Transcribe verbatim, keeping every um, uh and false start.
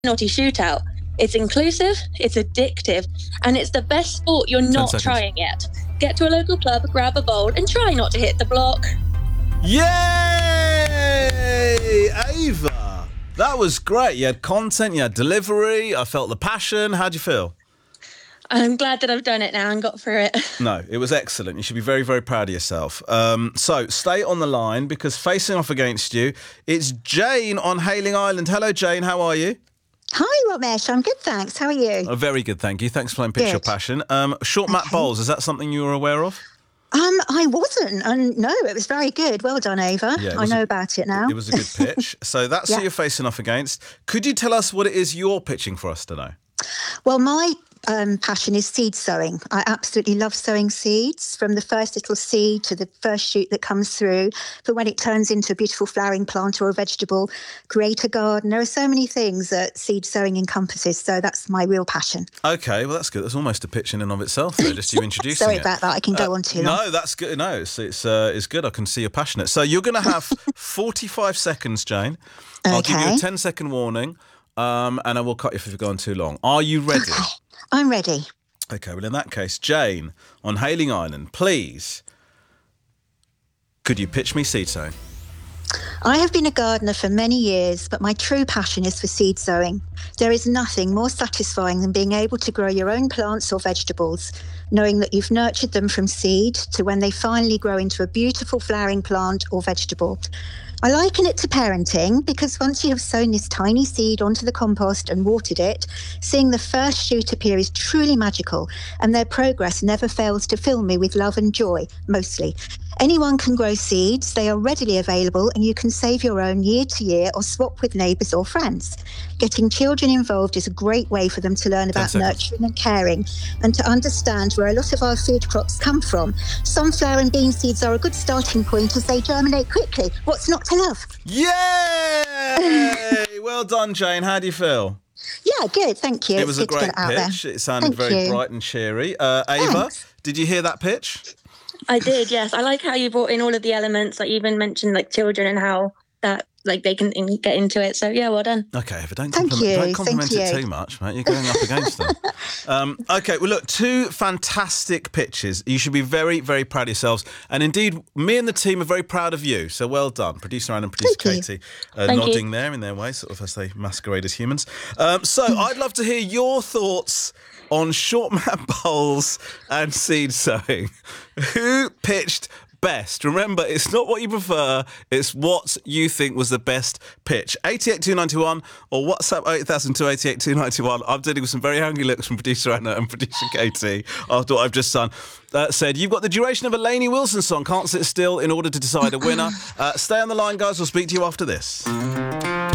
naughty shootout. It's inclusive, it's addictive, and it's the best sport you're not seconds. trying yet. Get to a local club, grab a bowl, and try not to hit the block. Yay! Ava! That was great. You had content, you had delivery. I felt the passion. How'd you feel? I'm glad that I've done it now and got through it. No, it was excellent. You should be very, very proud of yourself. Um, so stay on the line because facing off against you, it's Jane on Hayling Island. Hello, Jane. How are you? Hi, Romesh. I'm good, thanks. How are you? Oh, very good, thank you. Thanks for playing Pitch Good. Your Passion. Um, short mat Okay. bowls, is that something you were aware of? Um, I wasn't, and no, it was very good. Well done, Ava. Yeah, it I was know a- about it now. It was a good pitch. So that's Yeah. who you're facing off against. Could you tell us what it is you're pitching for us today? Well, my um, passion is seed sowing. I absolutely love sowing seeds, from the first little seed to the first shoot that comes through. But when it turns into a beautiful flowering plant or a vegetable, create a garden. There are so many things that seed sowing encompasses. So that's my real passion. Okay, well, that's good. That's almost a pitch in and of itself, though, just you introducing Sorry it. about that. I can go Uh, on too long. No, that's good. No, it's it's, uh, it's good. I can see you're passionate. So you're going to have forty-five seconds, Jane. I'll give you a Okay. ten-second warning, um, and I will cut you if you've gone too long. Are you ready? Okay, I'm ready. Okay, well, in that case, Jane, on Hayling Island, please, could you pitch me seed sowing? I have been a gardener for many years, but my true passion is for seed sowing. There is nothing more satisfying than being able to grow your own plants or vegetables, knowing that you've nurtured them from seed to when they finally grow into a beautiful flowering plant or vegetable. I liken it to parenting because once you have sown this tiny seed onto the compost and watered it, seeing the first shoot appear is truly magical, and their progress never fails to fill me with love and joy, mostly. Anyone can grow seeds, they are readily available, and you can save your own year to year or swap with neighbours or friends. Getting children involved is a great way for them to learn about seconds. nurturing and caring and to understand where a lot of our food crops come from. Sunflower and bean seeds are a good starting point as they germinate quickly. What's not to love? Yay! Well done, Jane. How do you feel? Yeah, good, thank you. It It's was a good to great get it out pitch. there. It sounded Thank very you. bright and cheery. Uh, Ava, Thanks. did you hear that pitch? I did, yes. I like how you brought in all of the elements. Like, you even mentioned like children and how that like they can in- get into it. So yeah, well done. Okay, Ava, don't Thank compliment, you, don't compliment thank it you. too much, mate. You're going up against them. Um, okay, well, look, two fantastic pitches. You should be very, very proud of yourselves. And indeed, me and the team are very proud of you. So well done. Producer Anne and producer Thank you. Katie uh, Thank you. nodding there in their way, sort of as they masquerade as humans. Um, so I'd love to hear your thoughts on short mat bowls and seed sowing. Who pitched best? Remember, it's not what you prefer, it's what you think was the best pitch. eight eight two nine one or WhatsApp eight thousand two eight eight two nine one. I'm dealing with some very angry looks from producer Anna and producer Katie after what I've just done. Uh, said, you've got the duration of a Lainey Wilson song, Can't Sit Still, in order to decide a winner. Uh, stay on the line, guys. We'll speak to you after this.